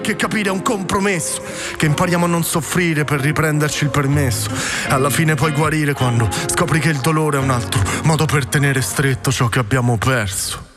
che capire è un compromesso, che impariamo a non soffrire per riprenderci il permesso, e alla fine puoi guarire quando scopri che il dolore è un altro modo per tenere stretto ciò che abbiamo perso.